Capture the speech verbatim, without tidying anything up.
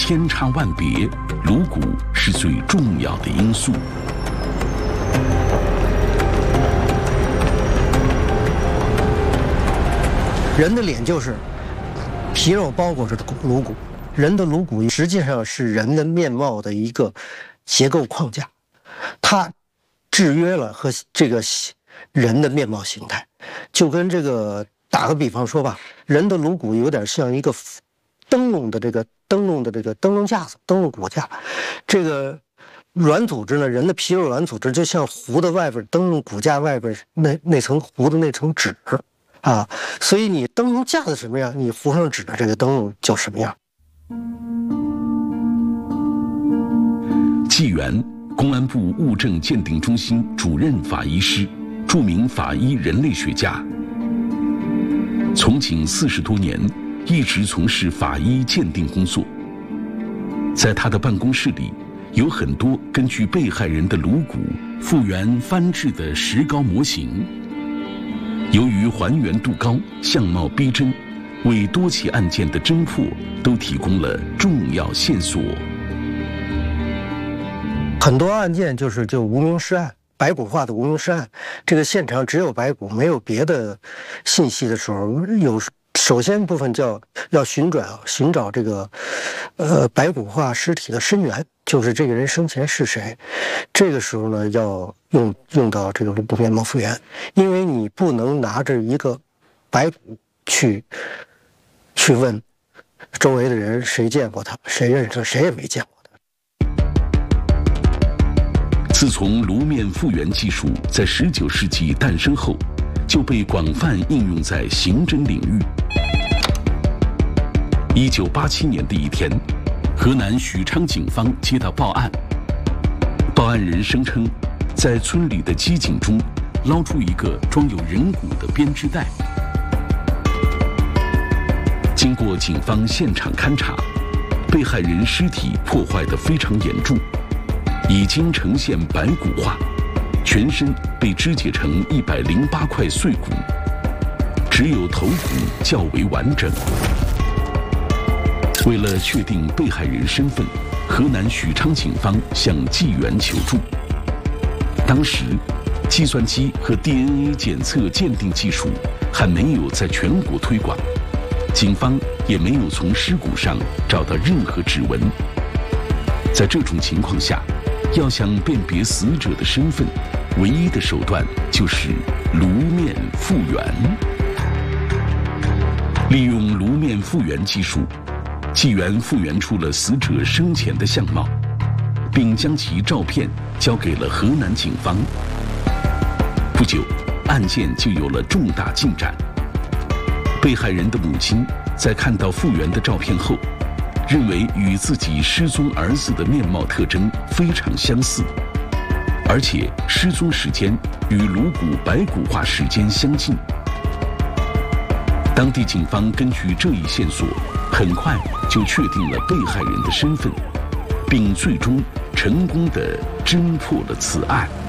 千差万别，颅骨是最重要的因素。 人的脸就是皮肉包裹着的颅骨，人的颅骨实际上是人的面貌的一个结构框架，它制约了和这个人的面貌形态。就跟这个打个比方说吧，人的颅骨有点像一个灯笼的这个灯笼的这个灯笼架子，灯笼骨架。这个软组织呢，人的皮肉软组织就像糊的外边灯笼骨架外边那那层糊的那层纸啊，所以你灯笼架子什么样，你糊上纸的这个灯笼就什么样。 纪元，公安部物证鉴定中心主任法医师，著名法医人类学家。从警四十多年，一直从事法医鉴定工作。在他的办公室里，有很多根据被害人的颅骨复原翻制的石膏模型。由于还原度高，相貌逼真，为多起案件的侦破都提供了重要线索。 很多案件就是就无名尸案，白骨化的无名尸案，这个现场只有白骨，没有别的信息的时候，有首先部分叫要寻找寻找这个呃白骨化尸体的身源，就是这个人生前是谁。这个时候呢，要用用到这个颅骨面貌复原，因为你不能拿着一个白骨去去问周围的人谁见过他，谁认识他，谁也没见过。 自从颅面复原技术在十九世纪诞生后，就被广泛应用在刑侦领域。一九八七年的一天，河南许昌警方接到报案，报案人声称，在村里的机井中捞出一个装有人骨的编织袋。经过警方现场勘查，被害人尸体破坏得非常严重，已经呈现白骨化，全身被肢解成一百零八块碎骨，只有头骨较为完整。为了确定被害人身份，河南许昌警方向纪元求助。当时，计算机和 D N A 检测鉴定技术还没有在全国推广，警方也没有从尸骨上找到任何指纹。在这种情况下，要想辨别死者的身份，唯一的手段就是颅面复原。利用颅面复原技术，纪元复原出了死者生前的相貌，并将其照片交给了河南警方。不久，案件就有了重大进展。被害人的母亲在看到复原的照片后，认为与自己失踪儿子的面貌特征非常相似，而且失踪时间与颅骨白骨化时间相近。当地警方根据这一线索，很快就确定了被害人的身份，并最终成功地侦破了此案。